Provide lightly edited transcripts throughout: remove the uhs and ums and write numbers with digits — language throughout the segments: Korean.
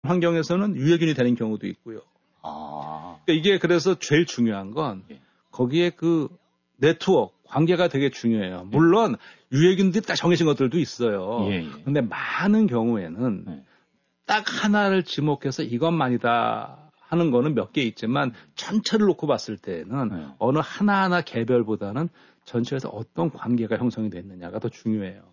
환경에서는 유해균이 되는 경우도 있고요. 그러니까 이게 그래서 제일 중요한 건 거기에 그 네트워크, 관계가 되게 중요해요. 물론 유해균들이 딱 정해진 것들도 있어요. 근데 많은 경우에는 딱 하나를 지목해서 이것만이다 하는 거는 몇 개 있지만 전체를 놓고 봤을 때는 어느 하나하나 개별보다는 전체에서 어떤 관계가 형성이 됐느냐가 더 중요해요.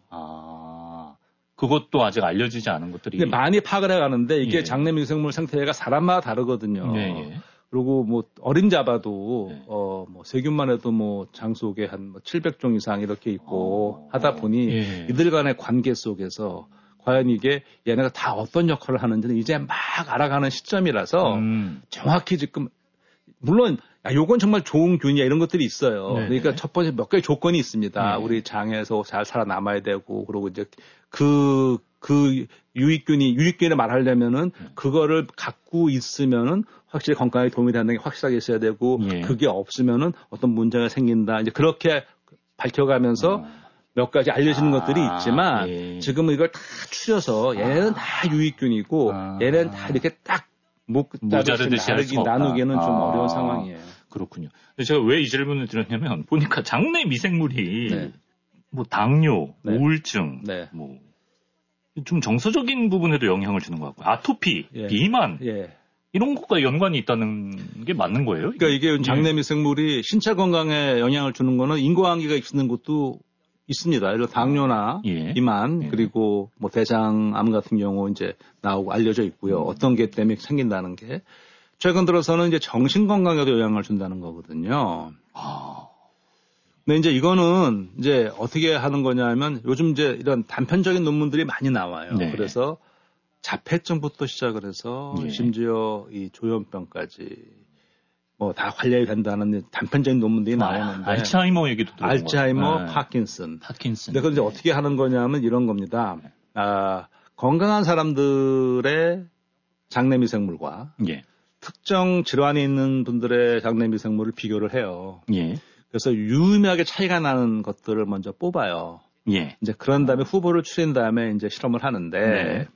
그것도 아직 알려지지 않은 것들이. 많이 파악을 해가는데 이게 장내 미생물 생태가 사람마다 다르거든요. 그리고 뭐 어림잡아도 뭐 세균만 해도 뭐 장 속에 한 700종 이상 이렇게 있고 하다 보니 이들 간의 관계 속에서 과연 이게 얘네가 다 어떤 역할을 하는지는 이제 막 알아가는 시점이라서 정확히 지금 물론 요건 정말 좋은 균이야 이런 것들이 있어요. 그러니까 첫 번째 몇 가지 조건이 있습니다. 우리 장에서 잘 살아남아야 되고 그리고 이제 그 유익균을 말하려면은 그거를 갖고 있으면은 확실히 건강에 도움이 되는 게 확실하게 있어야 되고 그게 없으면은 어떤 문제가 생긴다. 이제 그렇게 밝혀가면서 몇 가지 알려지는 것들이 있지만 지금은 이걸 다 추려서 얘네는 다 유익균이고 얘네는 다 이렇게 딱 모자르듯이 나누기는 좀 어려운 상황이에요. 그렇군요. 제가 왜 이 질문을 드렸냐면 보니까 장내 미생물이 뭐 당뇨, 우울증, 뭐 좀 정서적인 부분에도 영향을 주는 것 같고요. 아토피, 비만 이런 것과 연관이 있다는 게 맞는 거예요? 그러니까 이게 장내 미생물이 신체 건강에 영향을 주는 거는 인과관계가 있는 것도 있습니다. 이런 당뇨나 비만 그리고 뭐 대장암 같은 경우 이제 나오고 알려져 있고요. 어떤 게 때문에 생긴다는 게 최근 들어서는 이제 정신 건강에도 영향을 준다는 거거든요. 근데 이제 이거는 이제 어떻게 하는 거냐면 요즘 이제 이런 단편적인 논문들이 많이 나와요. 그래서 자폐증부터 시작을 해서 심지어 이 조현병까지 뭐 다 관련이 된다는 단편적인 논문들이 나오는데 알츠하이머 얘기도 들어요. 알츠하이머, 파킨슨. 근데 그걸 이제 어떻게 하는 거냐면 이런 겁니다. 건강한 사람들의 장내 미생물과 특정 질환이 있는 분들의 장내 미생물을 비교를 해요. 그래서 유의미하게 차이가 나는 것들을 먼저 뽑아요. 이제 그런 다음에 후보를 추린 다음에 이제 실험을 하는데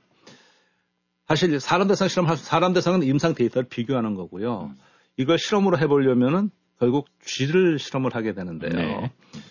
사실 사람 대상은 임상 데이터를 비교하는 거고요. 이걸 실험으로 해보려면은 결국 쥐를 실험을 하게 되는데요.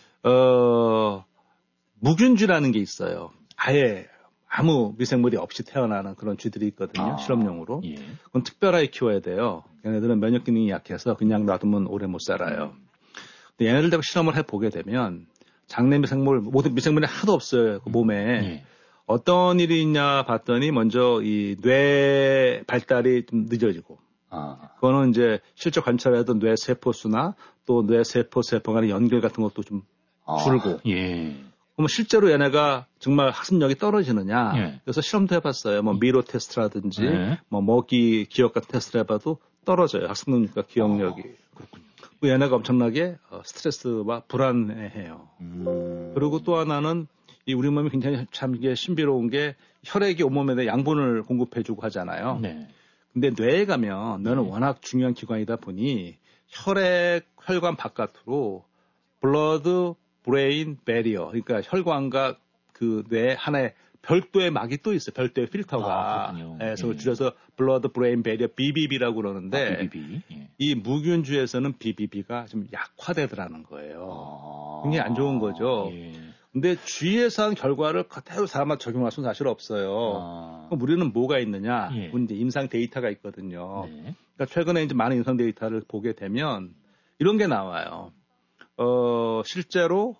무균쥐라는 게 있어요. 아예 아무 미생물이 없이 태어나는 그런 쥐들이 있거든요. 실험용으로. 그건 특별하게 키워야 돼요. 얘네들은 면역 기능이 약해서 그냥 놔두면 오래 못 살아요. 근데 얘네들 대고 실험을 해보게 되면 장내 미생물, 모든 미생물이 하나도 없어요. 그 몸에. 어떤 일이 있냐 봤더니 먼저 이 뇌 발달이 좀 늦어지고 그거는 이제 실제 관찰해도 뇌 세포수나 또 뇌 세포 간의 연결 같은 것도 좀 줄고 그럼 실제로 얘네가 정말 학습력이 떨어지느냐 그래서 실험도 해봤어요. 뭐 미로 테스트라든지 뭐 먹이 기억 같은 테스트를 해봐도 떨어져요. 학습능력과 기억력이. 그렇군요. 얘네가 엄청나게 스트레스와 불안해해요. 그리고 또 하나는 이 우리 몸이 굉장히 참 이게 신비로운 게 혈액이 온몸에 양분을 공급해주고 하잖아요. 근데 뇌에 가면 뇌는 워낙 중요한 기관이다 보니 혈관 바깥으로 블러드 브레인 베리어 그러니까 혈관과 그 뇌 하나의 별도의 막이 또 있어요. 별도의 필터가. 그래서 줄여서 블러드 브레인 베리어 BBB라고 그러는데 이 무균주에서는 BBB가 좀 약화되더라는 거예요. 굉장히 안 좋은 거죠. 근데 쥐에서 한 결과를 그대로 사람한테 적용할 수는 사실 없어요. 그럼 우리는 뭐가 있느냐? 이제 임상 데이터가 있거든요. 그러니까 최근에 이제 많은 임상 데이터를 보게 되면 이런 게 나와요. 실제로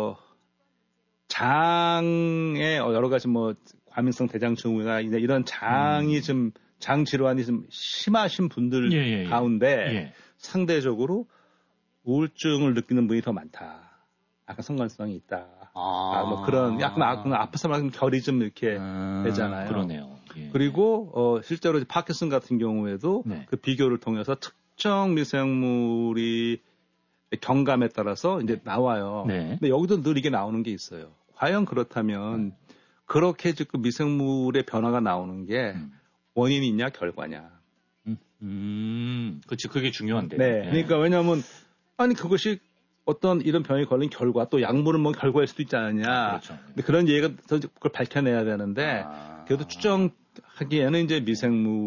장에 여러 가지 뭐 과민성 대장증후나 이런 장이 좀 장 질환이 좀 심하신 분들 가운데 상대적으로 우울증을 느끼는 분이 더 많다. 약간 성관성이 있다. 뭐 그런 약간 아파서 말하면 결이 좀 이렇게 되잖아요. 그러네요. 그리고 실제로 파킨슨 같은 경우에도 그 비교를 통해서 특정 미생물이 경감에 따라서 이제 나와요. 근데 여기도 늘 이게 나오는 게 있어요. 과연 그렇다면 그렇게 지금 미생물의 변화가 나오는 게 원인이 있냐 결과냐. 그렇지 그게 중요한데. 그러니까 왜냐하면 아니 그것이 어떤 이런 병에 걸린 결과 또 약물을 먹은 결과일 수도 있지 않느냐. 근데 그런 얘기가 그걸 밝혀내야 되는데 그래도 추정 하기에는 이제 미생물